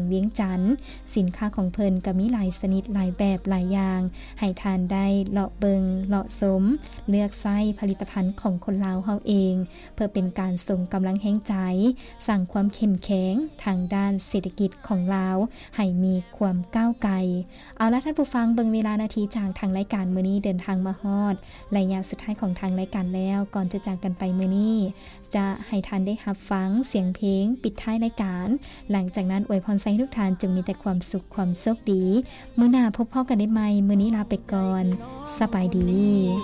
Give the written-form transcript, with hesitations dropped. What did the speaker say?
เวียงจันทน์สินค้าของเพิ่นก็มีหลายชนิดหลายแบบหลายอย่างให้ทานได้เลาะเบิงเลาะสมเลือกใช้ผลิตภัณฑ์ของคนลาวเฮาเองเพื่อเป็นการส่งกำลังแห่งใจสร้างความเข้มแข็งทางด้านเศรษฐกิจของลาวให้มีความก้าวไกลเอาล่ะท่านผู้ฟังเบิ่งเวลานาทีจากทางรายการมื้อนี้เดินทางมาฮอดระยะสุดท้ายของทางรายการแล้วก่อนจะจากกันไปมื้อนี้จะให้ท่านได้รับฟังเสียงเพลงปิดท้ายรายการหลังจากนั้นอวยพรให้ทุกท่านจงมีแต่ความสุขความโชคดีมื้อหน้าพบพ้อกันได้ใหม่มื้อนี้ลาไปก่อนสบายดี